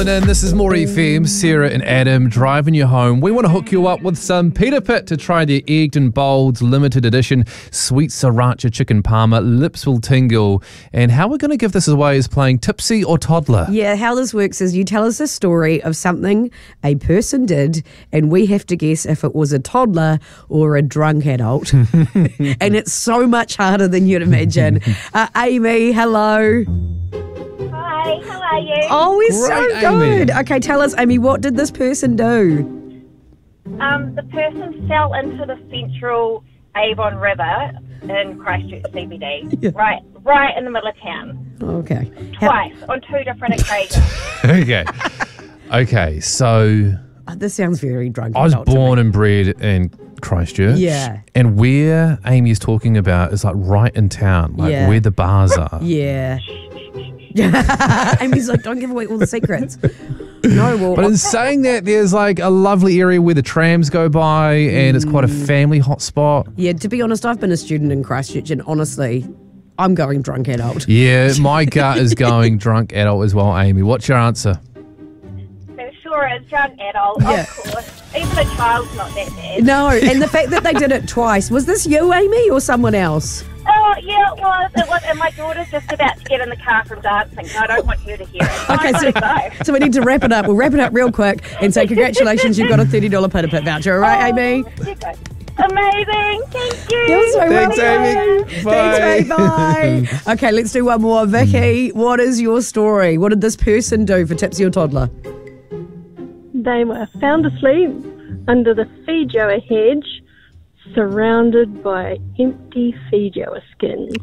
And this is More FM, Sarah and Adam driving you home. We want to hook you up with some Peter Pit to try their Egged and Bold limited edition sweet sriracha chicken parma. Lips will tingle. And how we're going to give this away is playing Tipsy or Toddler. Yeah, how this works is you tell us a story of something a person did, and we have to guess if it was a toddler or a drunk adult. And it's so much harder than you'd imagine. Amy, hello. Hi, how are you? Oh, we're so Great, good. Amy. Okay, tell us, Amy, what did this person do? The person fell into the central Avon River in Christchurch CBD, Yeah. right in the middle of town, Okay. twice on two different occasions. Okay, so This sounds very drunk. I was adult to born me. and bred in Christchurch. Yeah. And where Amy's talking about is like right in town, like Yeah. where the bars are. Yeah. Amy's like, don't give away all the secrets. No, well, But in saying that, there's like a lovely area where the trams go by and it's quite a family hotspot. yeah, to be honest, I've been a student in Christchurch, and honestly, I'm going drunk adult. Yeah, my gut is going drunk adult as well, Amy. What's your answer? So sure, it's drunk adult, Yeah. of course. Even a child's not that bad. No, and the fact that they did it twice, was this you, Amy, or someone else? Oh, yeah, it was. And my daughter's just about to get in the car from dancing, so I don't want her to hear it. Okay, so we need to wrap it up. We'll wrap it up real quick and say congratulations, you've got a $30 Peter Pit voucher, all right, Amy? Amazing, thank you. You're so Thanks, welcome. Amy. Thanks, mate. Bye. Okay, let's do one more. Vicky, what is your story? What did this person do for Tipsy or Toddler? They were found asleep under the feijoa hedge, surrounded by empty feijoa skins.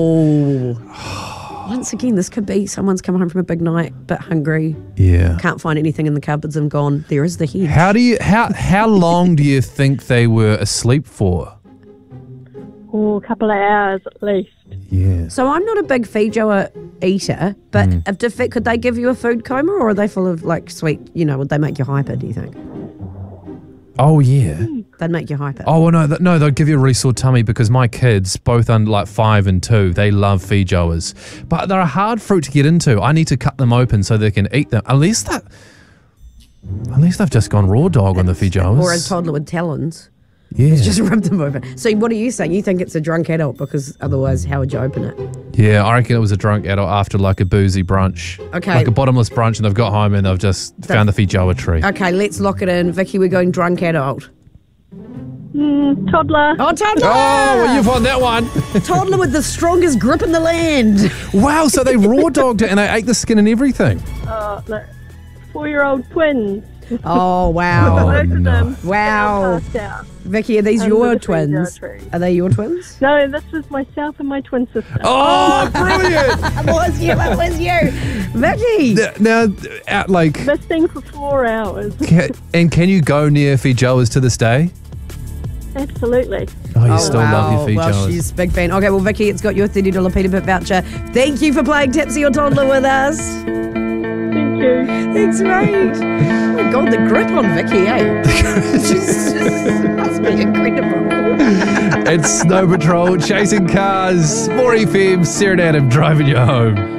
Oh. Once again, this could be someone's come home from a big night, bit hungry, Yeah. can't find anything in the cupboards and gone, there is the hedge. How long do you think they were asleep for? Or a couple of hours at least. Yeah. So I'm not a big feijoa eater, but could they give you a food coma, or are they full of like sweet, would they make you hyper, do you think? Oh, yeah. They'd make you hyper. Oh, well, no, they'll give you a really sore tummy because my kids, both under like 5 and 2, they love feijoas. But they're a hard fruit to get into. I need to cut them open so they can eat them. At least they've just gone raw dog on the feijoas. Or a toddler with talons. Yeah. Just rub them open. So what are you saying? You think it's a drunk adult because otherwise how would you open it? Yeah, I reckon it was a drunk adult after like a boozy brunch. Okay. Like a bottomless brunch, and they've got home and they've just found the feijoa tree. Okay, let's lock it in. Vicky, we're going drunk adult. Toddler. Oh, toddler! Oh, well, you've won that one. Toddler with the strongest grip in the land. Wow, so they raw dogged it and they ate the skin and everything. No, 4-year-old twins. Oh, wow. Both of them. Wow. Passed out. Vicky, are these Under your the twins? feijoa tree. Are they your twins? No, this was myself and my twin sister. Oh, brilliant. It was you. It was you. Vicky. Now, like, Missing for 4 hours. can you go near feijoas to this day? Absolutely. Oh, you still love your Well, feijoas. she's a big fan. Okay, well, Vicky, it's got your $30 Peter Pit voucher. Thank you for playing Tipsy or Toddler with us. Thank you. Thanks, mate. Oh my God, the grip on Vicky, eh? She's must be incredible. It's Snow Patrol, chasing cars. More FM, Sarah and Adam driving you home.